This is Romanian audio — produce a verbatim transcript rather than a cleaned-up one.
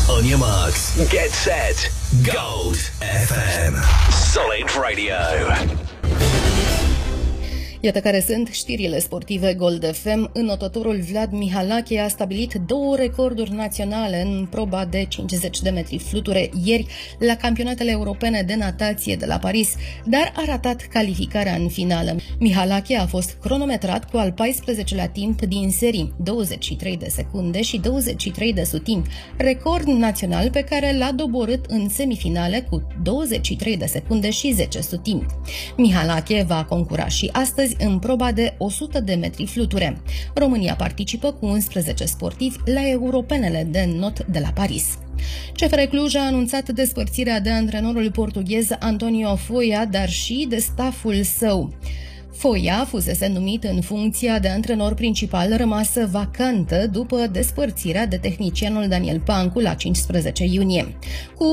On your marks, get set, Gold F M. Solid Radio. Iată care sunt știrile sportive Gold F M. Înotătorul Vlad Mihalache a stabilit două recorduri naționale în proba de cincizeci de metri fluture ieri la campionatele europene de natație de la Paris, dar a ratat calificarea în finală. Mihalache a fost cronometrat cu al paisprezecelea timp din serii, douăzeci și trei de secunde și douăzeci și trei de sutimi, record național pe care l-a doborât în semifinale cu douăzeci și trei de secunde și zece sutimi. Mihalache va concura și astăzi în proba de o sută de metri fluture. România participă cu unsprezece sportivi la europenele de not de la Paris. C F R Cluj a anunțat despărțirea de antrenorul portughez Antonio Foia, dar și de stafful său. Foia fusese numit în funcția de antrenor principal rămasă vacantă după despărțirea de tehnicianul Daniel Pancu la cincisprezece iunie. Cu